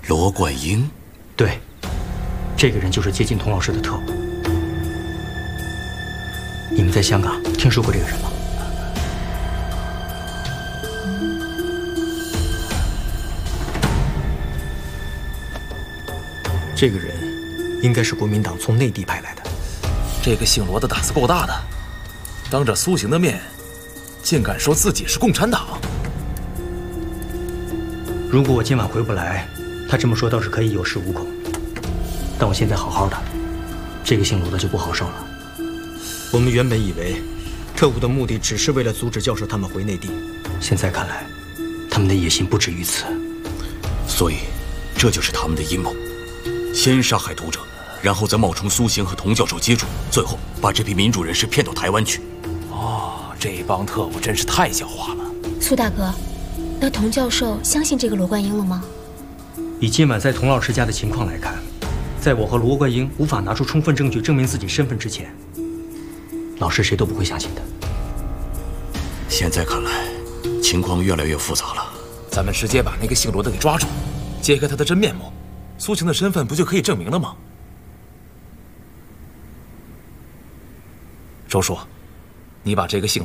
罗贯英？ 对，这个人就是接近童老师的特务。你们在香港听说过这个人吗？这个人应该是国民党从内地派来的。 这个姓罗的胆子够大的，当着苏醒的面，竟敢说自己是共产党。 如果我今晚回不来，他这么说倒是可以有恃无恐。但我现在好好的，这个姓罗的就不好受了。我们原本以为，特务的目的只是为了阻止教授他们回内地，现在看来，他们的野心不止于此。 所以，这就是他们的阴谋：先杀害读者，然后再冒充苏醒和童教授接触，最后把这批民主人士骗到台湾去。 哦，这帮特务真是太狡猾了。 苏大哥，那童教授相信这个罗贯英了吗？ 以今晚在童老师家的情况来看，在我和罗贯英无法拿出充分证据证明自己身份之前，老师谁都不会相信的。 现在看来，情况越来越复杂了。 咱们直接把那个姓罗的给抓住，揭开他的真面目，苏晴的身份不就可以证明了吗？周叔，你把这个姓